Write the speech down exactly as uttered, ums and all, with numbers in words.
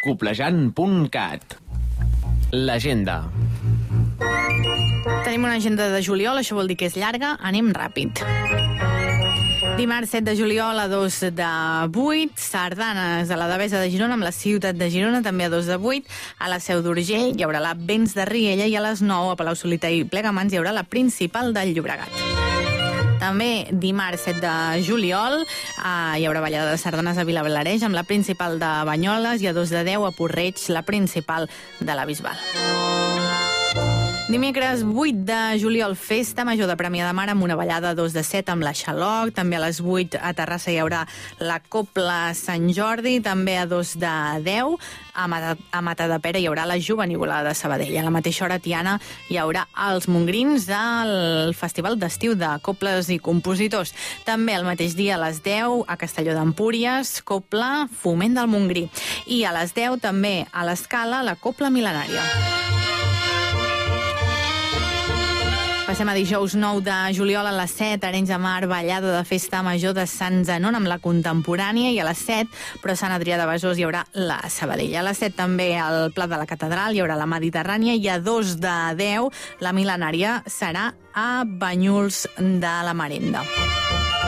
coplejant punt cat. L'agenda. Tenim una agenda de juliol, això vol dir que és llarga, anem ràpid. Dimarts set de juliol a dos de vuit, sardanes a la Devesa de Girona amb la ciutat de Girona, també a dos de vuit, a la Seu d'Urgell hi haurà la Vents de Riella i a les nou a Palau-solità i Plegamans hi haurà la Principal del Llobregat. També dimarts set de juliol eh, hi haurà ballada de sardanes a Vilablareix amb la Principal de Banyoles i a dos de deu a Porreig la Principal de la Bisbal. Dimecres vuit de juliol, festa major de Premià de Mar amb una ballada a dos de set amb la Xaloc. També a les vuit a Terrassa hi haurà la Copla Sant Jordi. També a dos de deu a, Mata, a Matadepera hi haurà la Jovenívola de Sabadell. A la mateixa hora, Tiana, hi haurà els Mongrins del Festival d'Estiu de Coples i Compositors. També al mateix dia a les deu a Castelló d'Empúries, Copla Foment del Montgrí. I a les deu també a l'Escala la Copla Mil·lenària. Passem a dijous nou de juliol a les set, Arenys de Mar, ballada de festa major de Sant Zenon amb la Contemporània, i a les set, però a Sant Adrià de Besòs hi haurà la Sabadell. A les set també al Pla de la Catedral hi haurà la Mediterrània, i a dos de deu la Mil·lenària serà a Banyuls de la Marenda.